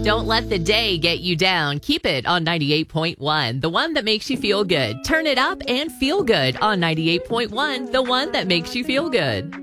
Don't let the day get you down. Keep it on 98.1, the one that makes you feel good. Turn it up and feel good on 98.1, the one that makes you feel good.